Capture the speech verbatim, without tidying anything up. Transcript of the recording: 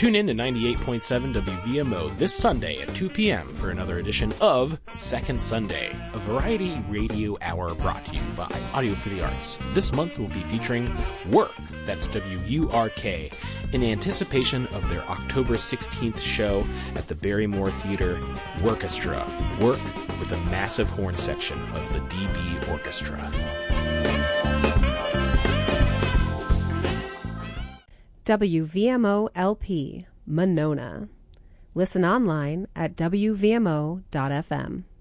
Tune in to ninety-eight point seven W V M O this Sunday at two p.m. for another edition of Second Sunday, a variety radio hour brought to you by Audio for the Arts. This month we'll be featuring Work, that's W U R K, in anticipation of their October sixteenth show at the Barrymore Theater Workestra. Work with a massive horn section of the D B Orchestra. W V M O L P, Monona. Listen online at W V M O dot F M.